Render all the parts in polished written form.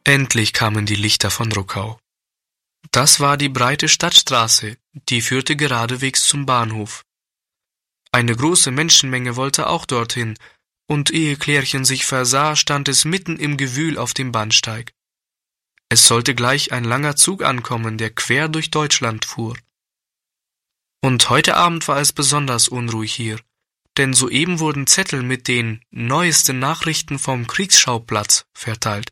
Endlich kamen die Lichter von Ruckau. Das war die breite Stadtstraße, die führte geradewegs zum Bahnhof. Eine große Menschenmenge wollte auch dorthin, und ehe Klärchen sich versah, stand es mitten im Gewühl auf dem Bahnsteig. Es sollte gleich ein langer Zug ankommen, der quer durch Deutschland fuhr. Und heute Abend war es besonders unruhig hier, denn soeben wurden Zettel mit den neuesten Nachrichten vom Kriegsschauplatz verteilt.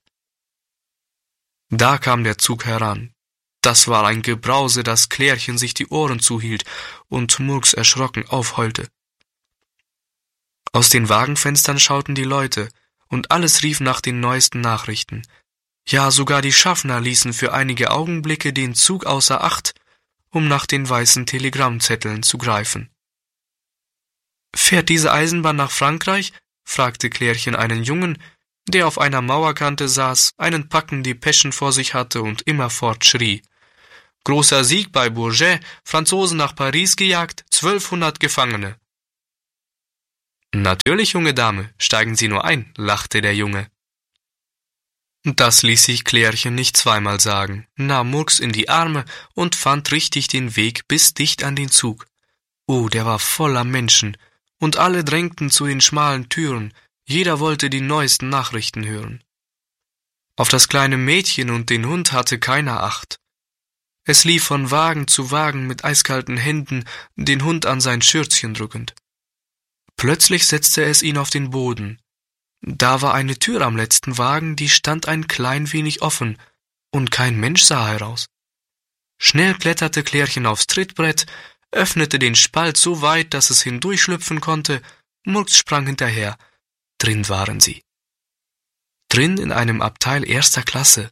Da kam der Zug heran. Das war ein Gebrause, dass Klärchen sich die Ohren zuhielt und Murks erschrocken aufheulte. Aus den Wagenfenstern schauten die Leute, und alles rief nach den neuesten Nachrichten. Ja, sogar die Schaffner ließen für einige Augenblicke den Zug außer Acht, um nach den weißen Telegrammzetteln zu greifen. »Fährt diese Eisenbahn nach Frankreich?« fragte Klärchen einen Jungen, der auf einer Mauerkante saß, einen Packen Depeschen vor sich hatte und immerfort schrie. »Großer Sieg bei Bourget, Franzosen nach Paris gejagt, 1200 Gefangene.« »Natürlich, junge Dame, steigen Sie nur ein«, lachte der Junge. Das ließ sich Klärchen nicht zweimal sagen, nahm Murks in die Arme und fand richtig den Weg bis dicht an den Zug. Oh, der war voller Menschen, und alle drängten zu den schmalen Türen, jeder wollte die neuesten Nachrichten hören. Auf das kleine Mädchen und den Hund hatte keiner Acht. Es lief von Wagen zu Wagen mit eiskalten Händen, den Hund an sein Schürzchen drückend. Plötzlich setzte es ihn auf den Boden. Da war eine Tür am letzten Wagen, die stand ein klein wenig offen, und kein Mensch sah heraus. Schnell kletterte Klärchen aufs Trittbrett, öffnete den Spalt so weit, dass es hindurchschlüpfen konnte. Murks sprang hinterher. Drin waren sie. Drin in einem Abteil erster Klasse.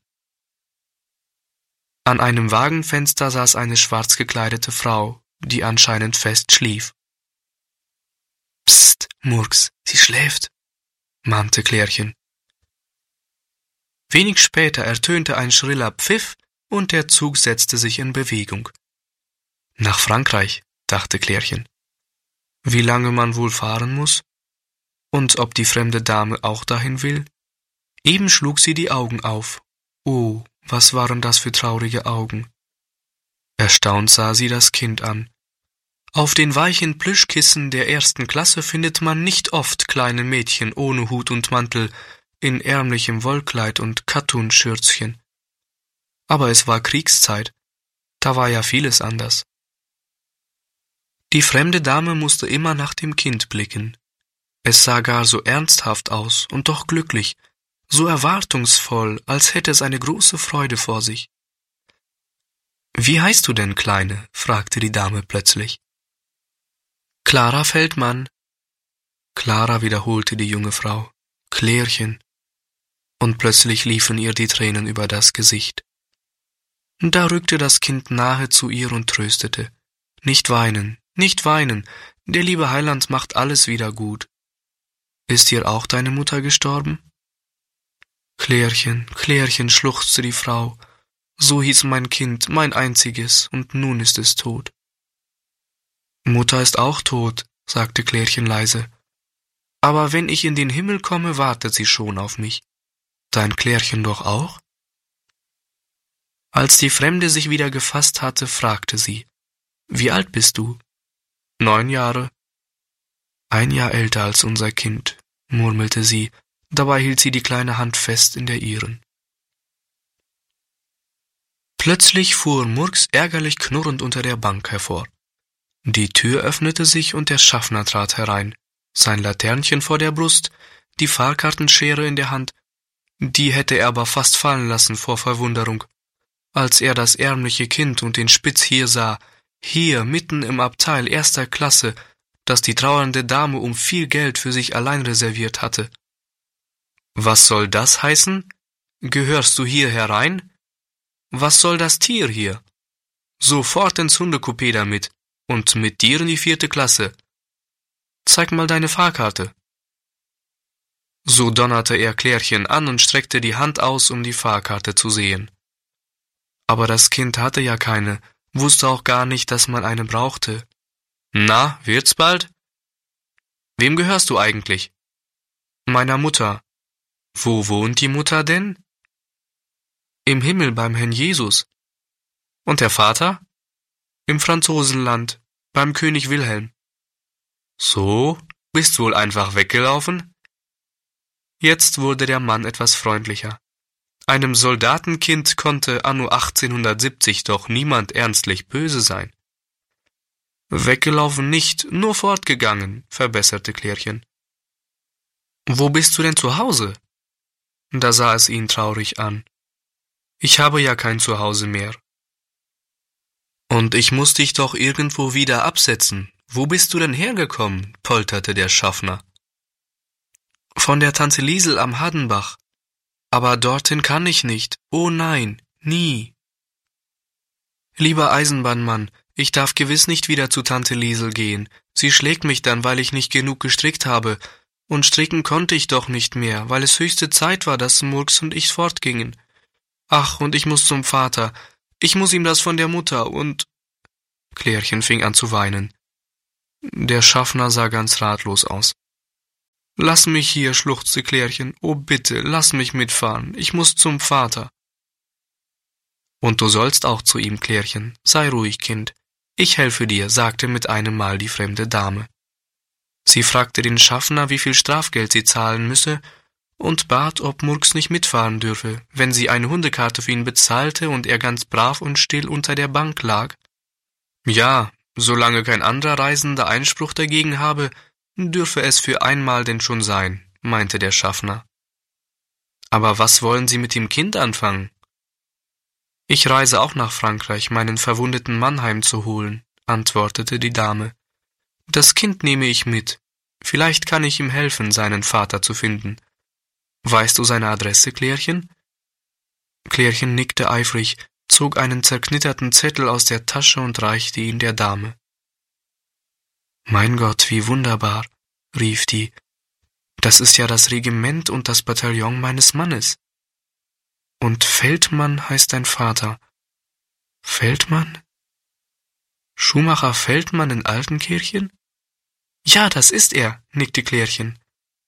An einem Wagenfenster saß eine schwarz gekleidete Frau, die anscheinend fest schlief. »Psst, Murks, sie schläft«, mahnte Klärchen. Wenig später ertönte ein schriller Pfiff und der Zug setzte sich in Bewegung. Nach Frankreich, dachte Klärchen. Wie lange man wohl fahren muss? Und ob die fremde Dame auch dahin will? Eben schlug sie die Augen auf. Oh, was waren das für traurige Augen. Erstaunt sah sie das Kind an. Auf den weichen Plüschkissen der ersten Klasse findet man nicht oft kleine Mädchen ohne Hut und Mantel, in ärmlichem Wollkleid und Kattunschürzchen. Aber es war Kriegszeit, da war ja vieles anders. Die fremde Dame musste immer nach dem Kind blicken. Es sah gar so ernsthaft aus und doch glücklich, so erwartungsvoll, als hätte es eine große Freude vor sich. »Wie heißt du denn, Kleine?« fragte die Dame plötzlich. »Clara Feldmann.« »Clara«, wiederholte die junge Frau, »Klärchen.« Und plötzlich liefen ihr die Tränen über das Gesicht. Da rückte das Kind nahe zu ihr und tröstete. »Nicht weinen, nicht weinen, der liebe Heiland macht alles wieder gut. Ist dir auch deine Mutter gestorben?« »Klärchen, Klärchen«, schluchzte die Frau, »so hieß mein Kind, mein einziges, und nun ist es tot.« »Mutter ist auch tot«, sagte Klärchen leise, »aber wenn ich in den Himmel komme, wartet sie schon auf mich. Dein Klärchen doch auch?« Als die Fremde sich wieder gefasst hatte, fragte sie, »Wie alt bist du?« »9 Jahre.« »1 Jahr älter als unser Kind«, murmelte sie, dabei hielt sie die kleine Hand fest in der ihren. Plötzlich fuhr Murks ärgerlich knurrend unter der Bank hervor. Die Tür öffnete sich und der Schaffner trat herein, sein Laternchen vor der Brust, die Fahrkartenschere in der Hand, die hätte er aber fast fallen lassen vor Verwunderung, als er das ärmliche Kind und den Spitz hier sah, hier mitten im Abteil erster Klasse, das die trauernde Dame um viel Geld für sich allein reserviert hatte. »Was soll das heißen? Gehörst du hier herein? Was soll das Tier hier? Sofort ins Hundecoupé damit und mit dir in die 4. Klasse. Zeig mal deine Fahrkarte.« So donnerte er Klärchen an und streckte die Hand aus, um die Fahrkarte zu sehen. Aber das Kind hatte ja keine, wusste auch gar nicht, dass man eine brauchte. »Na, wird's bald?« »Wem gehörst du eigentlich?« »Meiner Mutter.« »Wo wohnt die Mutter denn?« Im Himmel beim Herrn Jesus. Und der Vater? Im Franzosenland, beim König Wilhelm. So, bist wohl einfach weggelaufen? Jetzt wurde der Mann etwas freundlicher. Einem Soldatenkind konnte anno 1870 doch niemand ernstlich böse sein. Weggelaufen nicht, nur fortgegangen, verbesserte Klärchen. Wo bist du denn zu Hause? Da sah es ihn traurig an. Ich habe ja kein Zuhause mehr. Und ich muß dich doch irgendwo wieder absetzen. Wo bist du denn hergekommen? Polterte der Schaffner. Von der Tante Liesel am Hadenbach. Aber dorthin kann ich nicht. Oh nein, nie. Lieber Eisenbahnmann, ich darf gewiss nicht wieder zu Tante Liesel gehen. Sie schlägt mich dann, weil ich nicht genug gestrickt habe. Und stricken konnte ich doch nicht mehr, weil es höchste Zeit war, dass Murks und ich fortgingen. Ach, und ich muß zum Vater. Ich muß ihm das von der Mutter und... Klärchen fing an zu weinen. Der Schaffner sah ganz ratlos aus. »Lass mich hier«, schluchzte Klärchen. »Oh bitte, lass mich mitfahren. Ich muß zum Vater.« »Und du sollst auch zu ihm, Klärchen. Sei ruhig, Kind. Ich helfe dir«, sagte mit einem Mal die fremde Dame. Sie fragte den Schaffner, wie viel Strafgeld sie zahlen müsse, und bat, ob Murks nicht mitfahren dürfe, wenn sie eine Hundekarte für ihn bezahlte und er ganz brav und still unter der Bank lag. Ja, solange kein anderer Reisender Einspruch dagegen habe, dürfe es für einmal denn schon sein, meinte der Schaffner. Aber was wollen Sie mit dem Kind anfangen? Ich reise auch nach Frankreich, meinen verwundeten Mann heimzuholen, antwortete die Dame. Das Kind nehme ich mit. Vielleicht kann ich ihm helfen, seinen Vater zu finden. Weißt du seine Adresse, Klärchen? Klärchen nickte eifrig, zog einen zerknitterten Zettel aus der Tasche und reichte ihn der Dame. »Mein Gott, wie wunderbar«, rief die, »das ist ja das Regiment und das Bataillon meines Mannes. Und Feldmann heißt dein Vater. Feldmann? Schuhmacher Feldmann in Altenkirchen? Ja, das ist er«, nickte Klärchen.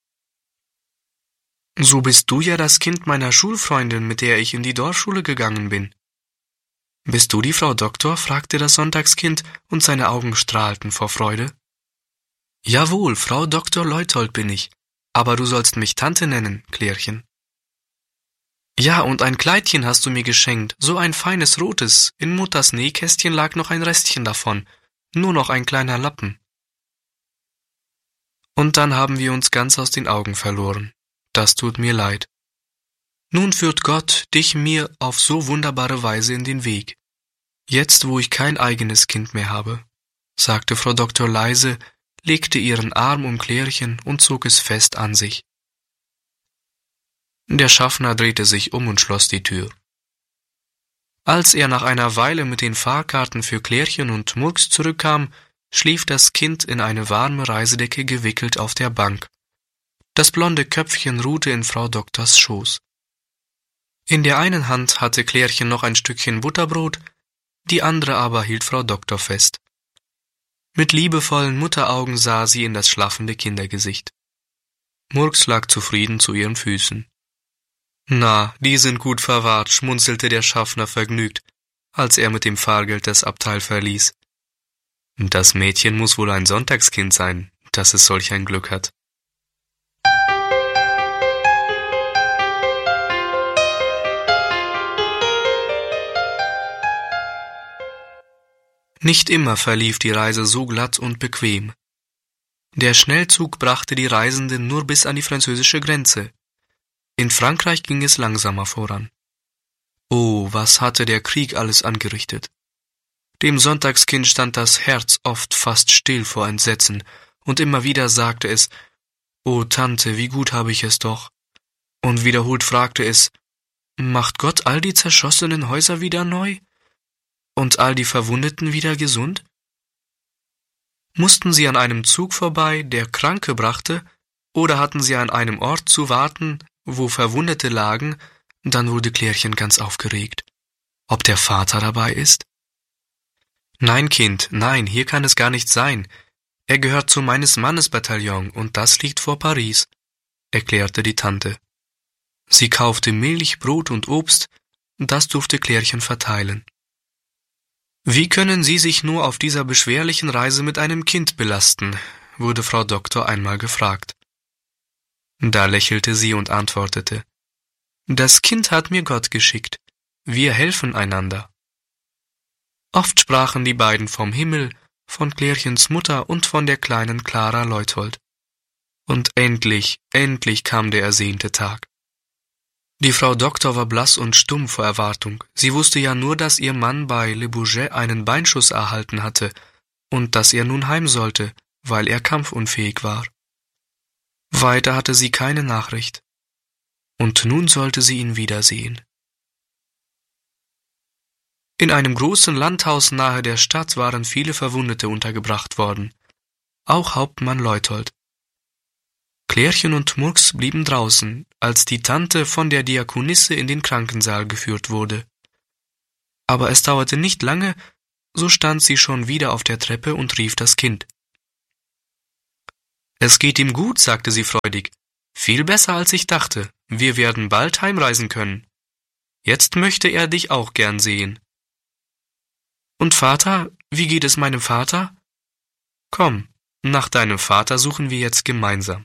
»So bist du ja das Kind meiner Schulfreundin, mit der ich in die Dorfschule gegangen bin.« »Bist du die Frau Doktor?« fragte das Sonntagskind, und seine Augen strahlten vor Freude. »Jawohl, Frau Dr. Leuthold bin ich, aber du sollst mich Tante nennen, Klärchen.« »Ja, und ein Kleidchen hast du mir geschenkt, so ein feines rotes, in Mutters Nähkästchen lag noch ein Restchen davon, nur noch ein kleiner Lappen.« Und dann haben wir uns ganz aus den Augen verloren. Das tut mir leid. Nun führt Gott dich mir auf so wunderbare Weise in den Weg. Jetzt, wo ich kein eigenes Kind mehr habe, sagte Frau Doktor leise, legte ihren Arm um Klärchen und zog es fest an sich. Der Schaffner drehte sich um und schloss die Tür. Als er nach einer Weile mit den Fahrkarten für Klärchen und Murks zurückkam, schlief das Kind in eine warme Reisedecke gewickelt auf der Bank. Das blonde Köpfchen ruhte in Frau Doktors Schoß. In der einen Hand hatte Klärchen noch ein Stückchen Butterbrot, die andere aber hielt Frau Doktor fest. Mit liebevollen Mutteraugen sah sie in das schlaffende Kindergesicht. Murks lag zufrieden zu ihren Füßen. »Na, die sind gut verwahrt«, schmunzelte der Schaffner vergnügt, als er mit dem Fahrgeld das Abteil verließ. »Das Mädchen muß wohl ein Sonntagskind sein, dass es solch ein Glück hat.« Nicht immer verlief die Reise so glatt und bequem. Der Schnellzug brachte die Reisenden nur bis an die französische Grenze. In Frankreich ging es langsamer voran. Oh, was hatte der Krieg alles angerichtet! Dem Sonntagskind stand das Herz oft fast still vor Entsetzen, und immer wieder sagte es, »O Tante, wie gut habe ich es doch!« Und wiederholt fragte es, »Macht Gott all die zerschossenen Häuser wieder neu? Und all die Verwundeten wieder gesund?« Mussten sie an einem Zug vorbei, der Kranke brachte, oder hatten sie an einem Ort zu warten, wo Verwundete lagen, dann wurde Klärchen ganz aufgeregt. Ob der Vater dabei ist? »Nein, Kind, nein, hier kann es gar nicht sein. Er gehört zu meines Mannes Bataillon, und das liegt vor Paris«, erklärte die Tante. Sie kaufte Milch, Brot und Obst, Das durfte Klärchen verteilen. »Wie können Sie sich nur auf dieser beschwerlichen Reise mit einem Kind belasten?« wurde Frau Doktor einmal gefragt. Da lächelte sie und antwortete: »Das Kind hat mir Gott geschickt. Wir helfen einander.« Oft sprachen die beiden vom Himmel, von Klärchens Mutter und von der kleinen Clara Leuthold. Und endlich kam der ersehnte Tag. Die Frau Doktor war blass und stumm vor Erwartung. Sie wusste ja nur, dass ihr Mann bei Le Bourget einen Beinschuss erhalten hatte und dass er nun heim sollte, weil er kampfunfähig war. Weiter hatte sie keine Nachricht. Und nun sollte sie ihn wiedersehen. In einem großen Landhaus nahe der Stadt waren viele Verwundete untergebracht worden, auch Hauptmann Leuthold. Klärchen und Murks blieben draußen, als die Tante von der Diakonisse in den Krankensaal geführt wurde. Aber es dauerte nicht lange, so stand sie schon wieder auf der Treppe und rief das Kind. »Es geht ihm gut«, sagte sie freudig. »Viel besser, als ich dachte. Wir werden bald heimreisen können. Jetzt möchte er dich auch gern sehen.« »Und Vater, wie geht es meinem Vater?« »Komm, nach deinem Vater suchen wir jetzt gemeinsam.«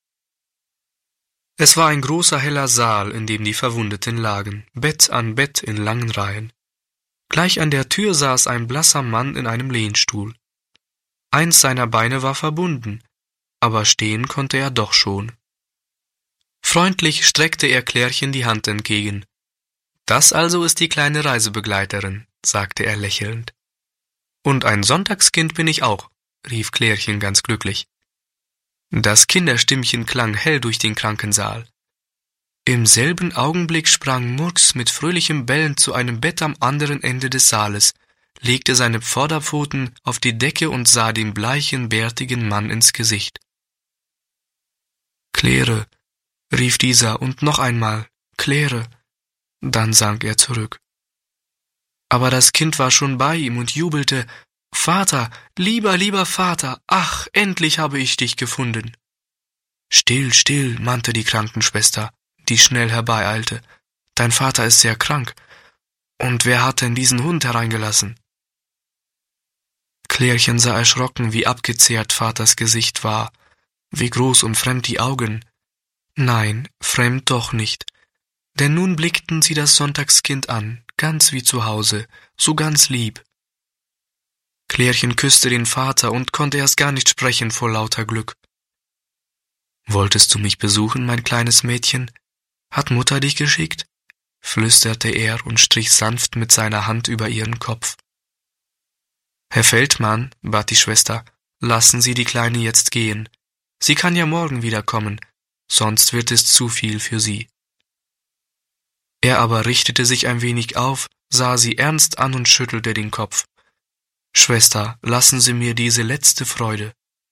Es war ein großer heller Saal, in dem die Verwundeten lagen, Bett an Bett in langen Reihen. Gleich an der Tür saß ein blasser Mann in einem Lehnstuhl. Eins seiner Beine war verbunden, aber stehen konnte er doch schon. Freundlich streckte er Klärchen die Hand entgegen. »Das also ist die kleine Reisebegleiterin«, sagte er lächelnd. »Und ein Sonntagskind bin ich auch«, rief Klärchen ganz glücklich. Das Kinderstimmchen klang hell durch den Krankensaal. Im selben Augenblick sprang Murks mit fröhlichem Bellen zu einem Bett am anderen Ende des Saales, legte seine Vorderpfoten auf die Decke und sah dem bleichen, bärtigen Mann ins Gesicht. »Claire«, rief dieser, und noch einmal, »Claire«, dann sank er zurück. Aber das Kind war schon bei ihm und jubelte: »Vater, lieber Vater, ach, endlich habe ich dich gefunden!« »Still, still«, mahnte die Krankenschwester, die schnell herbeieilte. »Dein Vater ist sehr krank. Und wer hat denn diesen Hund hereingelassen?« Klärchen sah erschrocken, wie abgezehrt Vaters Gesicht war, wie groß und fremd die Augen. Nein, fremd doch nicht, denn nun blickten sie das Sonntagskind an, ganz wie zu Hause, so ganz lieb. Klärchen küsste den Vater und konnte erst gar nicht sprechen vor lauter Glück. »Wolltest du mich besuchen, mein kleines Mädchen? Hat Mutter dich geschickt?« flüsterte er und strich sanft mit seiner Hand über ihren Kopf. »Herr Feldmann«, bat die Schwester, »lassen Sie die Kleine jetzt gehen. Sie kann ja morgen wiederkommen, sonst wird es zu viel für sie.« Er aber richtete sich ein wenig auf, sah sie ernst an und schüttelte den Kopf. »Schwester, lassen Sie mir diese letzte Freude.«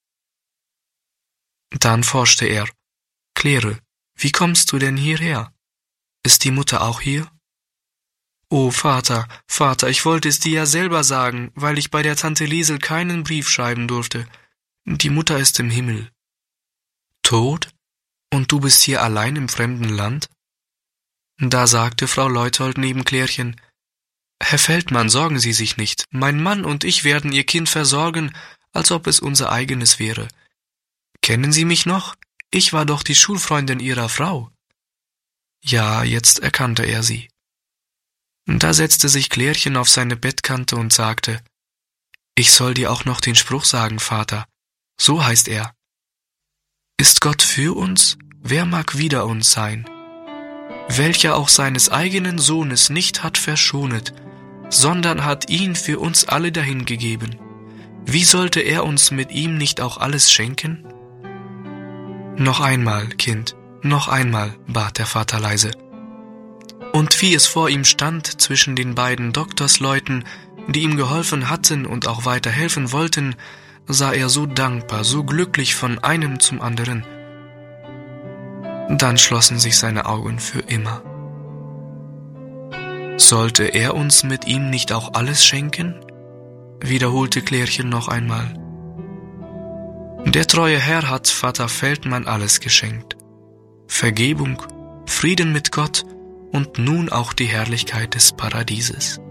Dann forschte er: »Claire, wie kommst du denn hierher? Ist die Mutter auch hier?« »Oh, Vater, ich wollte es dir ja selber sagen, weil ich bei der Tante Liesel keinen Brief schreiben durfte. Die Mutter ist im Himmel.« »Tot? Und du bist hier allein im fremden Land?« Da sagte Frau Leuthold neben Klärchen: »Herr Feldmann, sorgen Sie sich nicht. Mein Mann und ich werden Ihr Kind versorgen, als ob es unser eigenes wäre. Kennen Sie mich noch? Ich war doch die Schulfreundin Ihrer Frau.« Ja, jetzt erkannte er sie. Da setzte sich Klärchen auf seine Bettkante und sagte: »Ich soll dir auch noch den Spruch sagen, Vater. So heißt er: Ist Gott für uns, wer mag wider uns sein? Welcher auch seines eigenen Sohnes nicht hat verschonet, sondern hat ihn für uns alle dahingegeben. Wie sollte er uns mit ihm nicht auch alles schenken?« »Noch einmal, Kind, noch einmal«, bat der Vater leise. Und wie es vor ihm stand zwischen den beiden Doktorsleuten, die ihm geholfen hatten und auch weiter helfen wollten, sah er so dankbar, so glücklich von einem zum anderen. Dann schlossen sich seine Augen für immer. »Sollte er uns mit ihm nicht auch alles schenken?« wiederholte Klärchen noch einmal. »Der treue Herr hat Vater Feldmann alles geschenkt. Vergebung, Frieden mit Gott und nun auch die Herrlichkeit des Paradieses.